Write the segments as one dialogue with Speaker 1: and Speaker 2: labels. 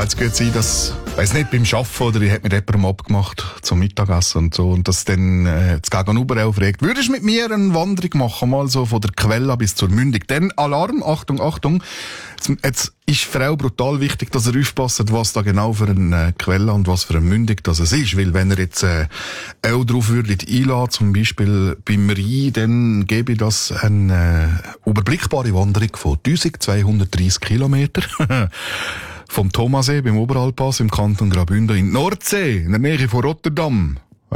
Speaker 1: Kann jetzt gut sein, dass, weiss nicht, beim Arbeiten oder ich hätte mit jemandem abgemacht zum Mittagessen und so, und dass dann das Gegenüber auch fragt, würdest du mit mir eine Wanderung machen, mal so von der Quelle bis zur Mündung? Dann Alarm, Achtung, Achtung, jetzt ist für auch brutal wichtig, dass ihr aufpasst, was da genau für eine Quelle und was für eine Mündung das ist, weil wenn ihr jetzt auch drauf würdet einladen, zum Beispiel beim Rhein, dann gebe ich das eine überblickbare Wanderung von 1230 Kilometer vom Thomassee beim Oberalpass im Kanton Graubünden in die Nordsee, in der Nähe von Rotterdam.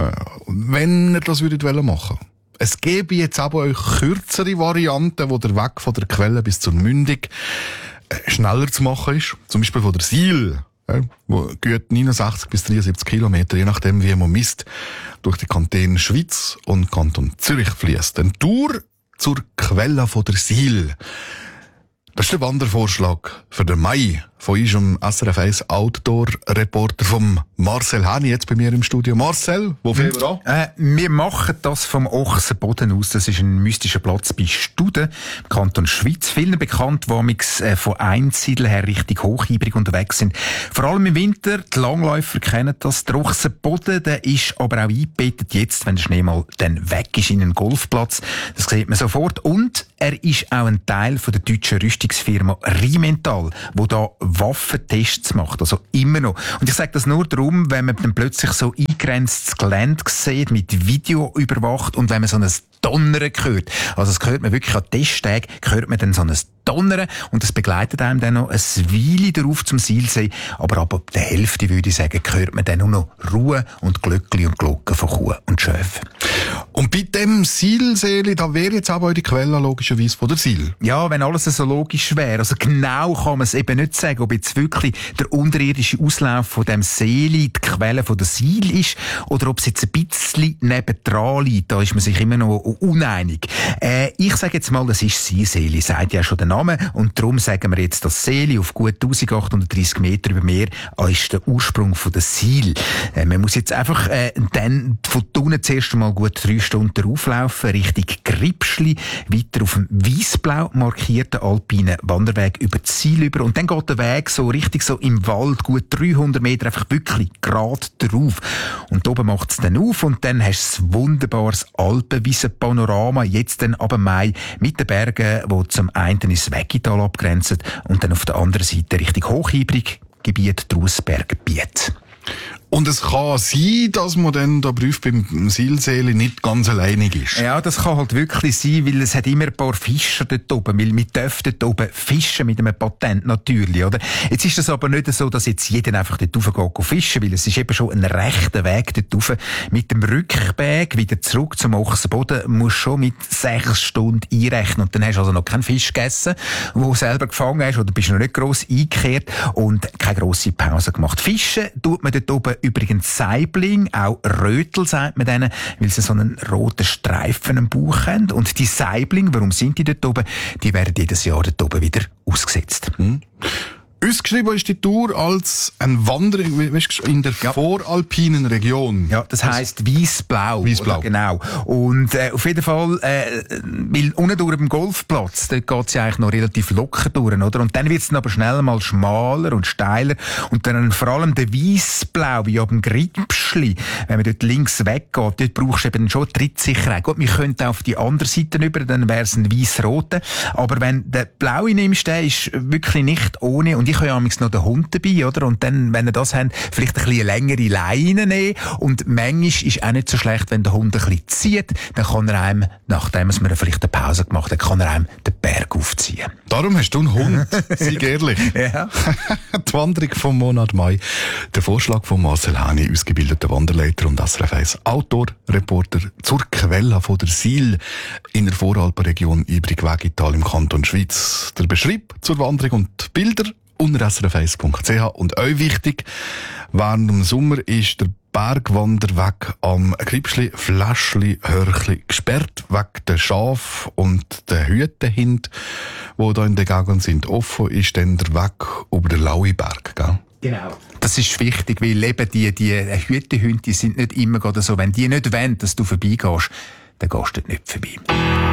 Speaker 1: Wenn ihr das würdet machen. Es gäbe jetzt aber auch kürzere Varianten, wo der Weg von der Quelle bis zur Mündung schneller zu machen ist. Zum Beispiel von der Siel, wo geht 69 bis 73 Kilometer, je nachdem wie man misst, durch die Kantone Schweiz und Kanton Zürich fließt. Eine Tour zur Quelle von der Siel. Das ist der Wandervorschlag für den Mai von unserem SRF 1 Outdoor-Reporter vom Marcel Häni, jetzt bei mir im Studio. Marcel, wo fangen wir an?
Speaker 2: Wir machen das vom Ochsenboden aus. Das ist ein mystischer Platz bei Studen, im Kanton Schweiz. Vielen bekannt, die von Einsiedeln her richtig hochhybrig unterwegs sind. Vor allem im Winter, die Langläufer kennen das. Der Ochsenboden, der ist aber auch eingebettet jetzt, wenn der Schnee mal dann weg ist, in einen Golfplatz. Das sieht man sofort. Und er ist auch ein Teil von der deutschen Rüstungsfirma Rheinmetall, wo da Waffentests macht, also immer noch. Und ich sage das nur darum, wenn man dann plötzlich so eingrenztes Gelände sieht, mit Video überwacht, und wenn man so ein Donnern hört. Also das hört man wirklich an Testtagen, hört man dann so ein Donnern, und das begleitet einem dann noch eine Weile darauf zum Zielsee. Aber ab der Hälfte, würde ich sagen, hört man dann nur noch Ruhe und Glöckli und Glocken von Kuh und Schöf.
Speaker 1: Und bei dem Sielsee, da wäre jetzt aber auch die Quelle logischerweise von der Siel.
Speaker 2: Ja, wenn alles so logisch wäre. Also genau kann man es eben nicht sagen, ob jetzt wirklich der unterirdische Auslauf von dem Seeli die Quelle von der Siel ist, oder ob es jetzt ein bisschen nebendran liegt. Da ist man sich immer noch uneinig. Ich sage jetzt mal, das ist Seeli, sagt ja schon der Name, und darum sagen wir jetzt, das Seeli auf gut 1830 Meter über Meer ist der Ursprung von der Siel. Man muss jetzt einfach dann von unten zuerst einmal gut 3 Stunden auflaufen, Richtung Gripschli, weiter auf dem weissblau markierten alpinen Wanderweg über die Siel über, und dann geht der Weg so richtig so im Wald, gut 300 Meter, einfach wirklich gerade drauf. Und oben macht es dann auf, und dann hast du ein wunderbares Alpenwiesen-Panorama, jetzt dann ab Mai, mit den Bergen, die zum einen ins Weggital abgrenzen und dann auf der anderen Seite richtig hochhybrig Gebiet Drausberggebiet.
Speaker 1: Und es kann sein, dass man dann da prüft beim Sielsee nicht ganz alleinig ist.
Speaker 2: Ja, das kann halt wirklich sein, weil es hat immer ein paar Fischer dort oben, weil wir dürfen dort oben fischen mit einem Patent natürlich, oder? Jetzt ist das aber nicht so, dass jetzt jeder einfach dort rauf geht fischen, weil es ist eben schon ein rechter Weg dort rauf. Mit dem Rückweg wieder zurück zum Ochsenboden musst du schon mit 6 Stunden einrechnen, und dann hast du also noch keinen Fisch gegessen, den du selber gefangen hast, oder bist noch nicht gross eingekehrt und keine grosse Pause gemacht. Fischen tut man dort oben übrigens Saibling, auch Rötel sagt man denen, weil sie so einen roten Streifen am Bauch haben. Und die Saibling, warum sind die dort oben? Die werden jedes Jahr dort oben wieder ausgesetzt.
Speaker 1: Ausgeschrieben ist die Tour als eine Wanderung in der voralpinen Region.
Speaker 2: Ja, das heisst Weissblau.
Speaker 1: Weissblau.
Speaker 2: Genau. Und auf jeden Fall, weil unten durch dem Golfplatz, dort geht's ja eigentlich noch relativ locker durch, oder? Und dann wird's dann aber schnell mal schmaler und steiler. Und dann vor allem der Weissblau, wie ab dem Gripschli, wenn man dort links weggeht, dort brauchst du eben schon Trittsicherheit. Gut, wir könnten auf die andere Seite rüber, dann wär's ein weiss-roter. Aber wenn der Blaue nimmst, der ist wirklich nicht ohne. Und ich habe ja noch den Hund dabei, oder? Und dann, wenn ihr das habt, vielleicht ein bisschen längere Leine nehmen. Und manchmal ist auch nicht so schlecht, wenn der Hund ein bisschen zieht, dann kann er einem, nachdem wir vielleicht eine Pause gemacht haben, kann er einem den Berg aufziehen.
Speaker 1: Darum hast du einen Hund, sei ehrlich.
Speaker 2: Ja.
Speaker 1: Die Wanderung vom Monat Mai. Der Vorschlag von Marcel Häni, ausgebildeter Wanderleiter und SRF 1 Outdoor-Reporter zur Quelle von der Siel in der Voralpenregion Ibrig-Weggital im Kanton Schweiz. Der Beschrieb zur Wanderung und Bilder unter srf1.ch. Und euch wichtig, während dem Sommer ist der Bergwanderweg am Gripschli, Fläschli, Hörchli gesperrt, wegen der Schaf und der Hütenhind, die da in der Gegend sind. Offen ist dann der Weg über den Lauiberg, gell?
Speaker 2: Genau. Das ist wichtig, weil eben die Hütenhunde, die sind nicht immer gerade so, wenn die nicht wollen, dass du vorbeigehst, dann gehst du dort nicht vorbei.